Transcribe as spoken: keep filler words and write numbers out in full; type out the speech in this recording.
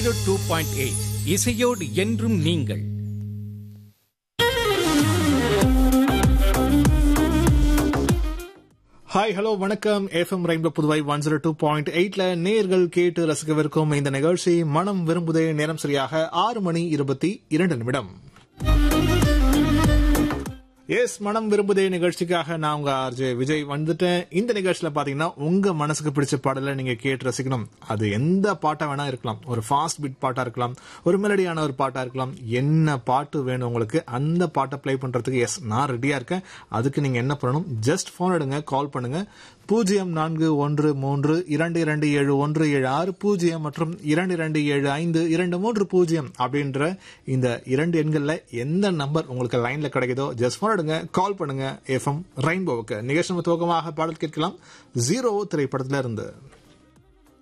Zero two point eight இசையோடு என்றும் நீங்கள். ஹாய், ஹலோ, வணக்கம். FM rainbow Puduvai one zero two point எயிட்ல நேர்கள் கேட்டு ரசிக்கவிருக்கும் இந்த நிகழ்ச்சி மனம் விரும்புதே. நேரம் சரியாக ஆறு மணி இருபத்தி இரண்டு நிமிடம். எஸ், மனம் விரும்புதே நிகழ்ச்சிக்காக நான் உங்க ஆர்ஜே விஜய் வந்துட்டேன். இந்த நிகழ்ச்சியில பாத்தீங்கன்னா உங்க மனசுக்கு பிடிச்ச பாடலை நீங்க கேட்டு ரசிக்கணும். அது எந்த பாட்டா வேணா இருக்கலாம். ஒரு ஃபாஸ்ட் பீட் பாட்டா இருக்கலாம், ஒரு மெலடியான ஒரு பாட்டா இருக்கலாம். என்ன பாட்டு வேணும் உங்களுக்கு, அந்த பாட்டை பிளே பண்றதுக்கு எஸ் நான் ரெடியா இருக்கேன். அதுக்கு நீங்க என்ன பண்ணணும், ஜஸ்ட் போன் எடுங்க, கால் பண்ணுங்க. பூஜ்ஜியம் நான்கு ஒன்று மூன்று இரண்டு இரண்டு ஏழு ஒன்று ஏழு ஆறு பூஜ்ஜியம் மற்றும் இரண்டு இரண்டு ஏழு ஐந்து இரண்டு மூன்று பூஜ்ஜியம் அப்படின்ற இந்த இரண்டு எண்கள்ல எந்த நம்பர் உங்களுக்கு லைன்ல கிடைக்குதோ ஜஸ்ட் போன் எடுங்க, கால் பண்ணுங்க. எஃப்எம் ரெயின்போவுக்கு நிகழ்ச்சி துவக்கமாக பாடல் கேட்கலாம். ஜீரோ திரைப்படத்துல இருந்து